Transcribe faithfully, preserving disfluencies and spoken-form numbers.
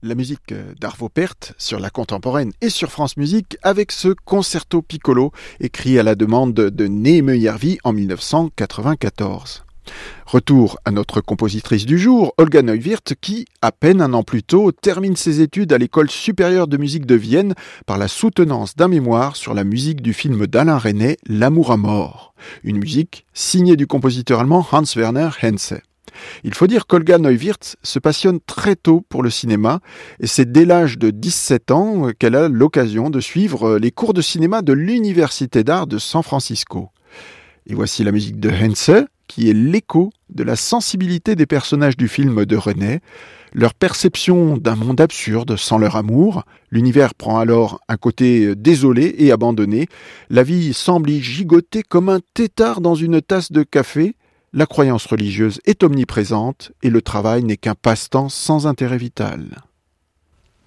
La musique d'Arvo Pärt sur la contemporaine et sur France Musique avec ce concerto piccolo écrit à la demande de Neeme Järvi en dix-neuf cent quatre-vingt-quatorze. Retour à notre compositrice du jour, Olga Neuwirth, qui, à peine un an plus tôt, termine ses études à l'École supérieure de musique de Vienne par la soutenance d'un mémoire sur la musique du film d'Alain Resnais, L'amour à mort, une musique signée du compositeur allemand Hans Werner Henze. Il faut dire qu'Olga Neuwirth se passionne très tôt pour le cinéma et c'est dès l'âge de dix-sept ans qu'elle a l'occasion de suivre les cours de cinéma de l'Université d'art de San Francisco. Et voici la musique de Henze, qui est l'écho de la sensibilité des personnages du film de Resnais, leur perception d'un monde absurde sans leur amour. L'univers prend alors un côté désolé et abandonné. La vie semble y gigoter comme un tétard dans une tasse de café. La croyance religieuse est omniprésente et le travail n'est qu'un passe-temps sans intérêt vital.